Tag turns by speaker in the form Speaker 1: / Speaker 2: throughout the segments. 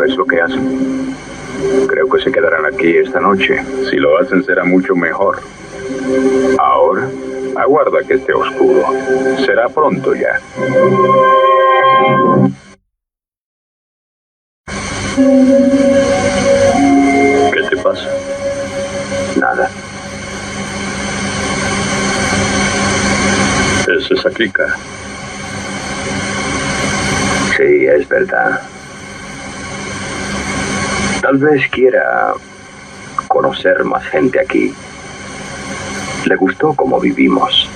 Speaker 1: es lo que hacen. Creo que se quedarán aquí esta noche. Si lo hacen será mucho mejor. Ahora, aguarda que esté oscuro. Será pronto ya. ¿Qué te pasa?
Speaker 2: Nada.
Speaker 1: ¿Es esa clica?
Speaker 2: Sí, es verdad. Tal vez quiera conocer más gente aquí. Le gustó cómo vivimos.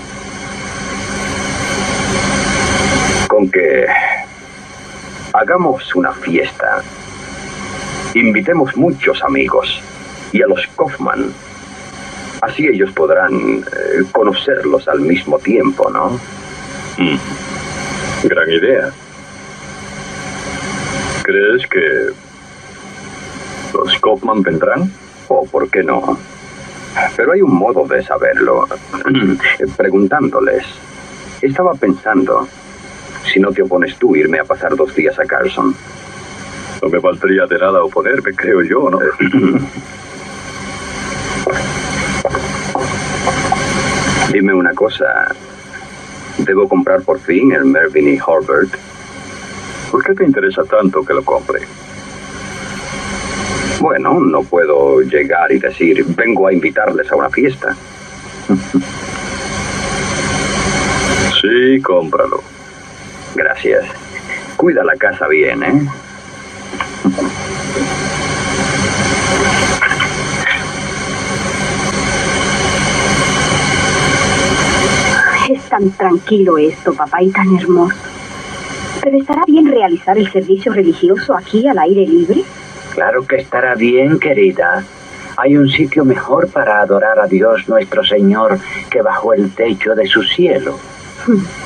Speaker 2: Con que hagamos una fiesta. Invitemos muchos amigos y a los Kaufman. Así ellos podrán conocerlos al mismo tiempo, ¿no?
Speaker 1: Gran idea. ¿Crees que los Kaufman vendrán?
Speaker 2: O por qué no. Pero hay un modo de saberlo. Preguntándoles. Estaba pensando, si no te opones tú, irme a pasar 2 días a Carson.
Speaker 1: No me valdría de nada oponerme, creo yo, ¿no?
Speaker 2: Dime una cosa. ¿Debo comprar por fin el Mervyn y Hurlburt?
Speaker 1: ¿Por qué te interesa tanto que lo compre?
Speaker 2: Bueno, no puedo llegar y decir, vengo a invitarles a una fiesta.
Speaker 1: Sí, cómpralo.
Speaker 2: Gracias. Cuida la casa bien, ¿eh?
Speaker 3: Es tan tranquilo esto, papá, y tan hermoso. ¿Pero estará bien realizar el servicio religioso aquí al aire libre?
Speaker 4: Claro que estará bien, querida. Hay un sitio mejor para adorar a Dios nuestro Señor que bajo el techo de su cielo.